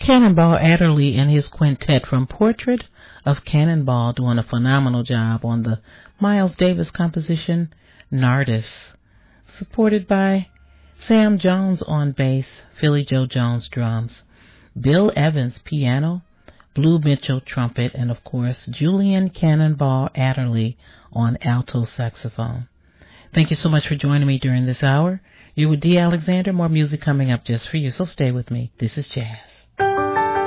Cannonball Adderley and his quintet from Portrait of Cannonball doing a phenomenal job on the Miles Davis composition, Nardis, supported by Sam Jones on bass, Philly Joe Jones drums, Bill Evans piano, Blue Mitchell trumpet, and of course Julian Cannonball Adderley on alto saxophone. Thank you so much for joining me during this hour. You're with Dee Alexander. More music coming up just for you, so stay with me. This is Jazz.